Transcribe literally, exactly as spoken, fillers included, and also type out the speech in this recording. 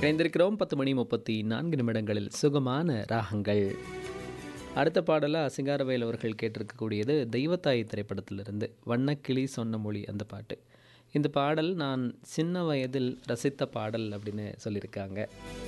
இணைந்திருக்கிறோம் பத்து மணி முப்பத்தி நான்கு நிமிடங்களில் சுகமான ராகங்கள். அடுத்த பாடலாக சிங்காரவேல் அவர்கள் கேட்டிருக்கக்கூடியது தெய்வத்தாய் திரைப்படத்திலிருந்து வண்ணக்கிளி சொன்ன மொழி அந்த பாட்டு. இந்த பாடல் நான் சின்ன வயதில் ரசித்த பாடல் அப்படின்னு சொல்லியிருக்காங்க.